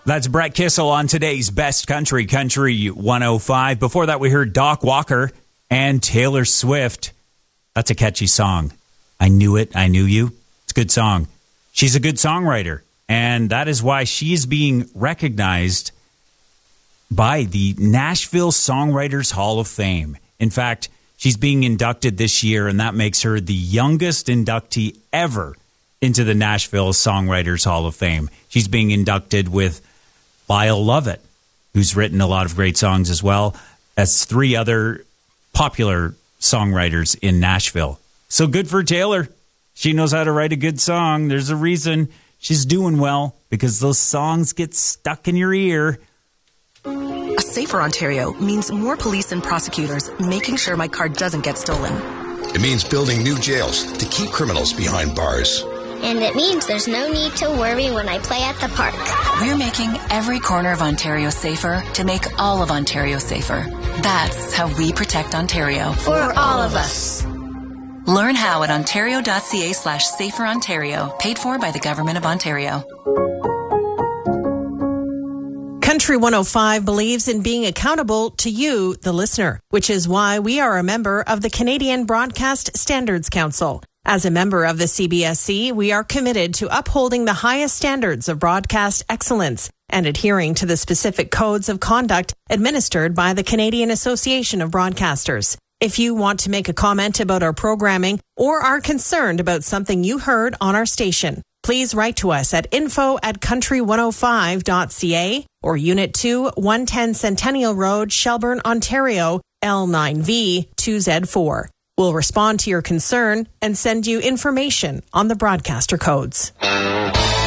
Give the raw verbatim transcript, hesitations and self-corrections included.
That's Brett Kissel on today's Best Country, Country one oh five. Before that, we heard Doc Walker and Taylor Swift. That's a catchy song. I Knew It, I Knew You. It's a good song. She's a good songwriter, and that is why she is being recognized by the Nashville Songwriters Hall of Fame. In fact, she's being inducted this year, and that makes her the youngest inductee ever into the Nashville Songwriters Hall of Fame. She's being inducted with Lyle Lovett, who's written a lot of great songs as well, as three other popular songwriters in Nashville. So good for Taylor. She knows how to write a good song. There's a reason she's doing well, because those songs get stuck in your ear. A safer Ontario means more police and prosecutors making sure my car doesn't get stolen. It means building new jails to keep criminals behind bars. And it means there's no need to worry when I play at the park. We're making every corner of Ontario safer to make all of Ontario safer. That's how we protect Ontario. For all of us. Learn how at ontario.ca slash safer Ontario. Paid for by the Government of Ontario. Country one oh five believes in being accountable to you, the listener, which is why we are a member of the Canadian Broadcast Standards Council. As a member of the C B S C, we are committed to upholding the highest standards of broadcast excellence and adhering to the specific codes of conduct administered by the Canadian Association of Broadcasters. If you want to make a comment about our programming or are concerned about something you heard on our station, please write to us at info at country one oh five dot c a or Unit two, one ten Centennial Road, Shelburne, Ontario, L nine V two Z four. We'll respond to your concern and send you information on the broadcaster codes.